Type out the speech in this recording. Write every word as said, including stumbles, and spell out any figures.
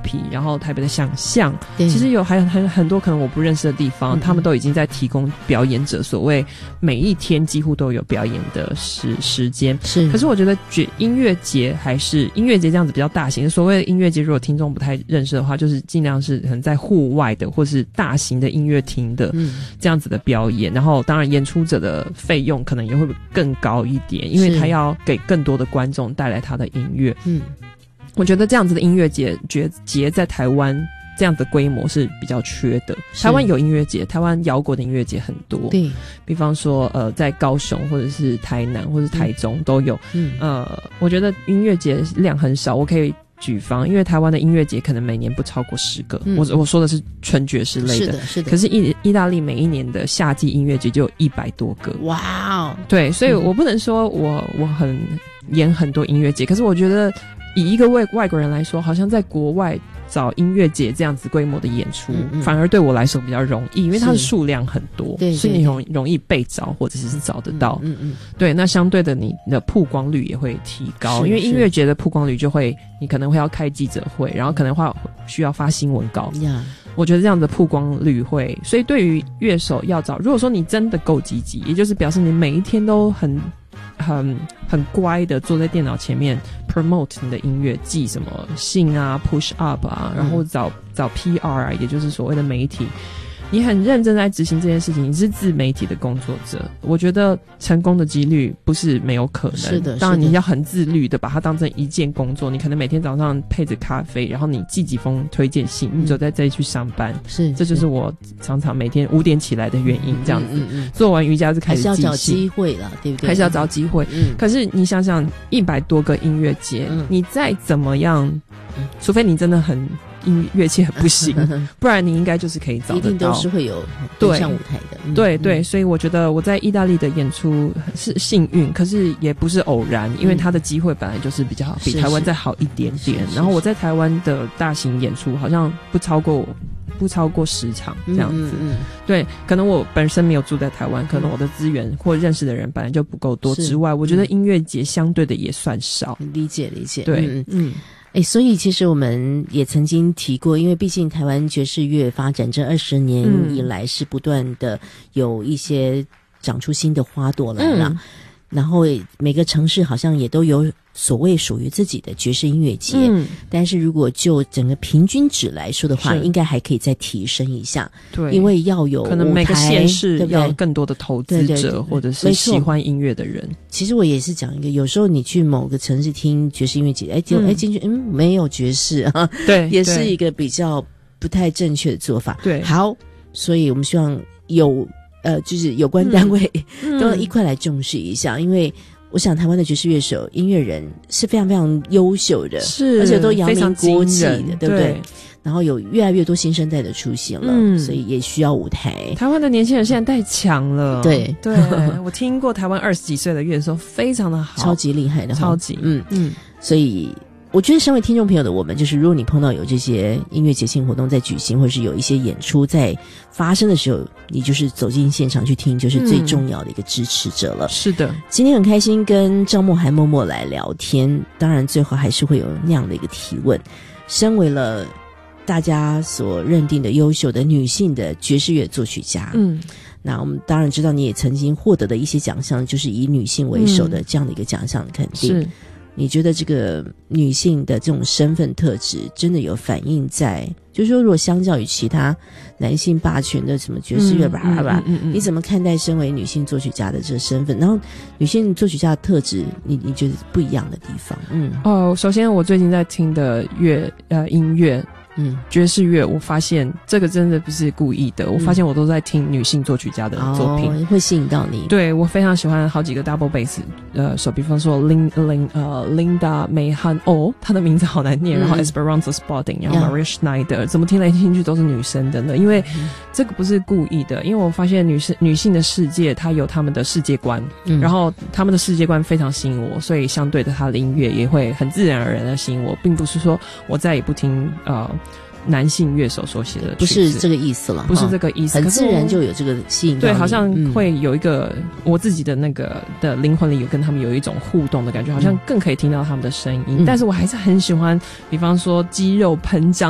皮，然后台北的想象，其实有还有很很多可能我不认识的地方，嗯、他们都已经在提供表演者所谓每一天几乎都有表演的时时间。是，可是我觉得音乐节还是音乐节这样子比较大型，所谓的音乐节，如果听众不太认识的话，就是尽量是可能在户外的或是大型的音乐厅的这样子的表演，然后当然演出者的费用可能也会更高一点，因为他要给更多的观众带来他的音乐。嗯，我觉得这样子的音乐节节节在台湾这样子的规模是比较缺的。台湾有音乐节，台湾摇滚的音乐节很多，对，比方说呃在高雄或者是台南或者是台中都有。嗯，呃，我觉得音乐节量很少，我可以举方，因为台湾的音乐节可能每年不超过十个，嗯、我我说的是纯爵士类的，是的，是的。可是意意大利每一年的夏季音乐节就有一百多个，哇哦！对，所以我不能说我我很演很多音乐节，可是我觉得以一个外外国人来说，好像在国外找音乐节这样子规模的演出，嗯嗯反而对我来说比较容易，因为它的数量很多，对，所以你容容易被找或者是找得到。嗯嗯，对，那相对的你的曝光率也会提高，因为音乐节的曝光率就会，你可能会要开记者会，然后可能会需要发新闻稿。嗯我觉得这样的曝光率会，所以对于乐手要找，如果说你真的够积极，也就是表示你每一天都很很很乖的坐在电脑前面 promote 你的音乐，寄什么信啊 push up 啊，然后找找 P R 啊，也就是所谓的媒体，你很认真在执行这件事情，你是自媒体的工作者，我觉得成功的几率不是没有可能。是的，当然你要很自律的把它当成一件工作，你可能每天早上配着咖啡，然后你寄几封推荐信，你走在这里去上班。是，这就是我常常每天五点起来的原因。这样子，嗯嗯嗯做完瑜伽就开始寄信，还是要找机会啦，对不对？还是要找机会。嗯，可是你想想，一百多个音乐节，嗯、你再怎么样，除非你真的很。音乐器很不行，不然你应该就是可以找得到，一定都是会有登上舞台的。嗯、对对，所以我觉得我在意大利的演出是幸运，可是也不是偶然，因为他的机会本来就是比较好，比台湾再好一点点。然后我在台湾的大型演出好像不超过不超过十场这样子。嗯嗯嗯对，可能我本身没有住在台湾，可能我的资源或认识的人本来就不够多之外，我觉得音乐节相对的也算少。理解理解，对，嗯。嗯哎，所以其实我们也曾经提过，因为毕竟台湾爵士乐发展这二十年以来是不断的有一些长出新的花朵来了，嗯、然后每个城市好像也都有所谓属于自己的爵士音乐节，嗯、但是如果就整个平均值来说的话，应该还可以再提升一下。对，因为要有可能每个县市要有更多的投资者，对对对或者是喜欢音乐的人。其实我也是讲一个，有时候你去某个城市听爵士音乐节，哎，就哎进去，嗯，没有爵士啊，对，也是一个比较不太正确的做法。对，好，所以我们希望有呃，就是有关单位、嗯、都要一块来重视一下，因为。我想台湾的爵士乐手、音乐人是非常非常优秀的，是，而且都扬名国际的，对不对？然后有越来越多新生代的出现了，嗯，所以也需要舞台。台湾的年轻人现在太强了，对对，我听过台湾二十几岁的乐手，非常的好，超级厉害的，超级，嗯嗯，所以。我觉得身为听众朋友的我们，就是如果你碰到有这些音乐节庆活动在举行，或者是有一些演出在发生的时候，你就是走进现场去听，就是最重要的一个支持者了。嗯、是的，今天很开心跟张默涵默默来聊天，当然最后还是会有那样的一个提问：身为了大家所认定的优秀的女性的爵士乐作曲家，嗯。那我们当然知道你也曾经获得的一些奖项，就是以女性为首的这样的一个奖项肯定。是。你觉得这个女性的这种身份特质真的有反映在，就是说如果相较于其他男性霸权的什么爵士乐吧吧吧，你怎么看待身为女性作曲家的这个身份？然后女性作曲家的特质，你你觉得不一样的地方？嗯，哦，首先我最近在听的乐呃音乐。嗯，爵士乐，我发现这个真的不是故意的。嗯、我发现我都在听女性作曲家的作品，哦、会吸引到你。对，我非常喜欢好几个 double bass 呃手，比方说 Lin Lin 呃 Linda May Han 哦，她的名字好难念，嗯、然后 Esperanza Spalding， 然后 Maria Schneider， 怎么听来听去都是女生的呢？因为这个不是故意的，因为我发现女生女性的世界，她有她们的世界观，嗯、然后她们的世界观非常吸引我，所以相对的，她的音乐也会很自然而然的吸引我，并不是说我再也不听呃。男性乐手所写的曲子，不是这个意思了，不是这个意思，很自然就有这个吸引力，对，好像会有一个、嗯、我自己的那个的灵魂里有跟他们有一种互动的感觉，好像更可以听到他们的声音。嗯、但是我还是很喜欢，比方说肌肉膨胀